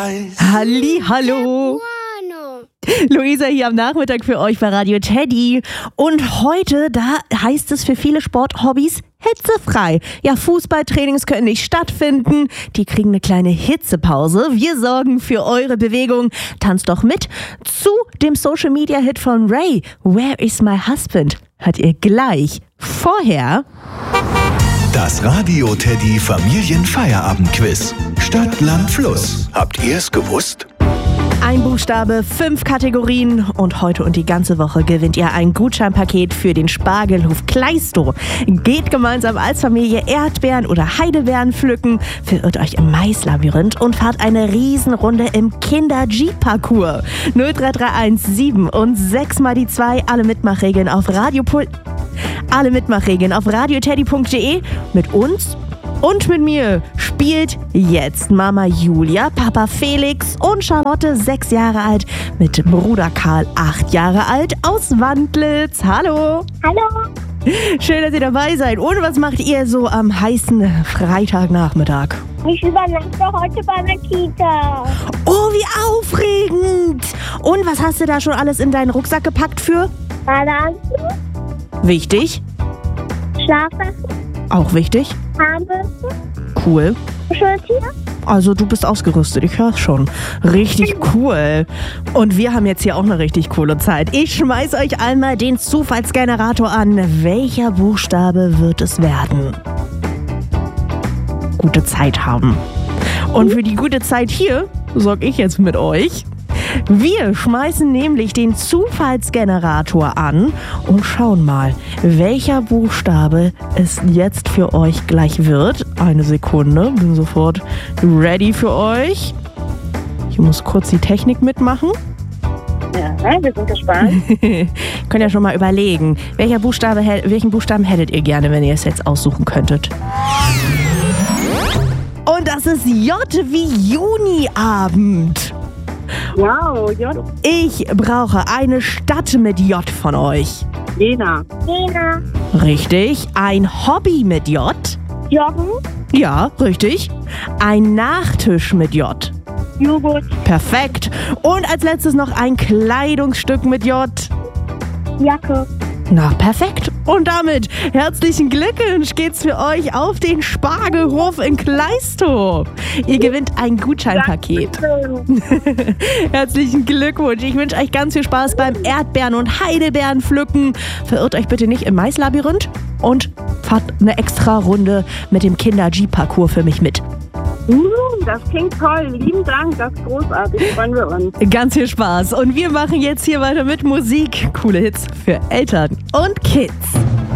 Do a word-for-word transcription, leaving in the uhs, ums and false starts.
eyes. Halli, hallo. Luisa hier am Nachmittag für euch bei Radio Teddy. Und heute, da heißt es für viele Sporthobbys hitzefrei. Ja, Fußballtrainings können nicht stattfinden. Die kriegen eine kleine Hitzepause. Wir sorgen für eure Bewegung. Tanzt doch mit zu dem Social-Media-Hit von Ray. Where is my husband? Hört ihr gleich. Vorher... Das Radio Teddy Familienfeierabend-Quiz. Stadt, Land, Fluss. Habt ihr es gewusst? Ein Buchstabe, fünf Kategorien und heute und die ganze Woche gewinnt ihr ein Gutscheinpaket für den Spargelhof Kleistow. Geht gemeinsam als Familie Erdbeeren oder Heidelbeeren pflücken, verirrt euch im Maislabyrinth und fahrt eine Riesenrunde im Kinder-Jeep-Parcours. null drei drei eins sieben und sechs mal die zwei, alle Mitmachregeln auf Radiopol... Alle Mitmachregeln auf radioteddy punkt de. Mit uns und mit mir spielt jetzt Mama Julia, Papa Felix und Charlotte, sechs Jahre alt, mit Bruder Karl, acht Jahre alt, aus Wandlitz. Hallo. Hallo. Schön, dass ihr dabei seid. Und was macht ihr so am heißen Freitagnachmittag? Ich übernachte heute bei der Kita. Oh, wie aufregend. Und was hast du da schon alles in deinen Rucksack gepackt für? Badeanzug, Wichtig. Schlafsachen, Auch wichtig. Zahnbürste, Cool. Kuscheltier. Also du bist ausgerüstet, ich hör's schon. Richtig cool. Und wir haben jetzt hier auch eine richtig coole Zeit. Ich schmeiß euch einmal den Zufallsgenerator an. Welcher Buchstabe wird es werden? Gute Zeit haben. Und für die gute Zeit hier sorge ich jetzt mit euch. Wir schmeißen nämlich den Zufallsgenerator an und schauen mal, welcher Buchstabe es jetzt für euch gleich wird. Eine Sekunde, bin sofort ready für euch. Ich muss kurz die Technik mitmachen. Ja, wir sind gespannt. Könnt ihr schon mal überlegen, welcher Buchstabe, welchen Buchstaben hättet ihr gerne, wenn ihr es jetzt aussuchen könntet? Und das ist J wie Juniabend. Wow, J. Ich brauche eine Stadt mit J von euch. Jena. Lena, Richtig. Ein Hobby mit J. Joggen, Ja, richtig. Ein Nachtisch mit J. Joghurt, Perfekt. Und als letztes noch ein Kleidungsstück mit J. Jacke. Na, perfekt. Und damit herzlichen Glückwunsch geht's für euch auf den Spargelhof in Kleistow. Ihr gewinnt ein Gutscheinpaket. Herzlichen Glückwunsch. Ich wünsche euch ganz viel Spaß beim Erdbeeren- und Heidelbeeren pflücken. Verirrt euch bitte nicht im Maislabyrinth und fahrt eine extra Runde mit dem Kinder-Jeep-Parcours für mich mit. Uh, das klingt toll. Lieben Dank, das ist großartig. Freuen wir uns. Ganz viel Spaß. Und wir machen jetzt hier weiter mit Musik. Coole Hits für Eltern und Kids.